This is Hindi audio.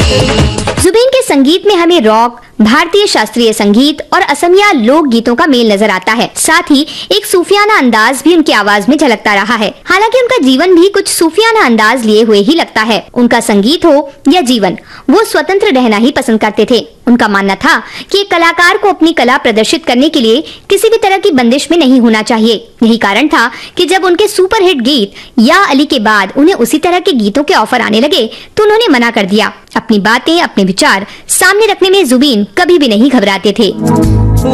जुबिन के संगीत में हमें रॉक, भारतीय शास्त्रीय संगीत और असमिया लोक गीतों का मेल नजर आता है। साथ ही एक सूफियाना अंदाज भी उनकी आवाज में झलकता रहा है। हालांकि उनका जीवन भी कुछ सूफियाना अंदाज लिए हुए ही लगता है। उनका संगीत हो या जीवन, वो स्वतंत्र रहना ही पसंद करते थे। उनका मानना था कि एक कलाकार को अपनी कला प्रदर्शित करने के लिए किसी भी तरह की बंदिश में नहीं होना चाहिए। यही कारण था कि जब उनके सुपरहिट गीत या अली के बाद उन्हें उसी तरह के गीतों के ऑफर आने लगे तो उन्होंने मना कर दिया। अपनी बातें, अपने विचार सामने रखने में जुबिन कभी भी नहीं घबराते थे।